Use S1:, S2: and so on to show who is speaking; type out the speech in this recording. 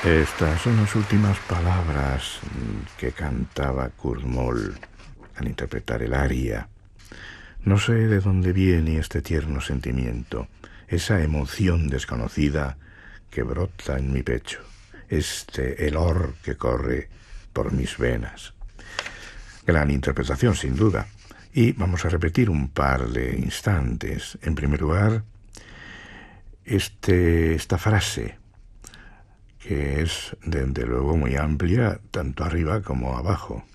S1: Estas son las últimas palabras que cantaba Kurt Moll al interpretar el aria. No sé de dónde viene este tierno sentimiento, esa emoción desconocida que brota en mi pecho, este helor que corre por mis venas. Gran interpretación, sin duda. Y vamos a repetir un par de instantes. En primer lugar, esta frase, que es desde luego muy amplia, tanto arriba como abajo.